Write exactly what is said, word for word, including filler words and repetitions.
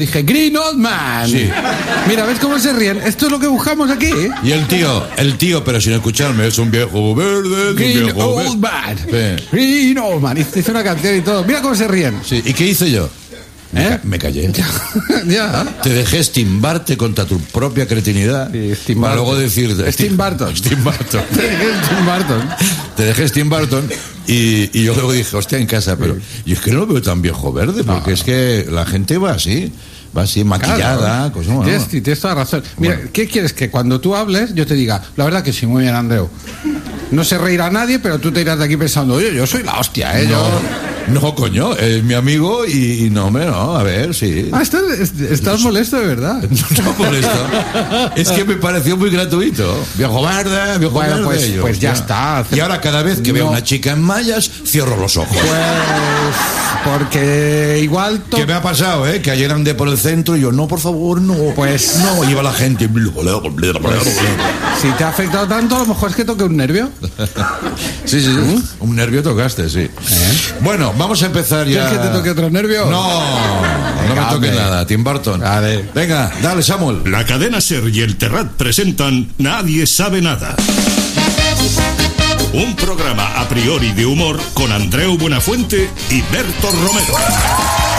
Dije, Green Old Man. Sí. Mira, ¿ves cómo se ríen? Esto es lo que buscamos aquí, ¿eh? Y el tío, el tío, pero sin escucharme, es un viejo verde. Green un viejo Old Man. Sí. Green Old Man. Hizo una canción y todo. Mira cómo se ríen. Sí. ¿Y qué hice yo? Me, ¿Eh? ca- me callé. Ya. Te dejé estimbarte contra tu propia cretinidad. Sí, Steve para Barton. luego decir... Steve Barton. Steve Barton. Tim Burton. Te dejé Steve Barton y, y yo luego dije, hostia, en casa, pero... Y es que no lo veo tan viejo verde, porque No. es que la gente va así, va así maquillada. Claro. Pues, bueno, Tienes, tienes toda razón. Mira, Bueno. ¿qué quieres? Que cuando tú hables yo te diga, la verdad que sí, muy bien, Andreu. No se reirá nadie, pero tú te irás de aquí pensando, oye, yo soy la hostia, ¿eh? Yo... No, no, coño, es mi amigo y, y no, hombre, no, a ver, sí. Ah, estás, estás molesto de verdad. No por esto. Es que me pareció muy gratuito. Viejo verde, viejo Bueno, verde. pues- yo, pues ya hostia. está. Y ahora cada vez que veo a No. una chica en mallas, cierro los ojos. Pues porque igual to- ¿Qué me ha pasado, eh? Que ayer andé por el centro y yo, no, por favor, no. Pues- No, iba la gente. si te ha afectado tanto, a lo mejor es que toque un nervio. Sí, sí, sí. Un nervio tocaste, sí. Bueno, vamos a empezar ya. ¿Quieres que te toque otro nervio? No, no me Venga, toque hombre. nada, Tim Burton. Vale. Venga, dale, Samuel. La cadena SER y el Terrat presentan Nadie sabe nada. Un programa a priori de humor con Andreu Buenafuente y Berto Romero.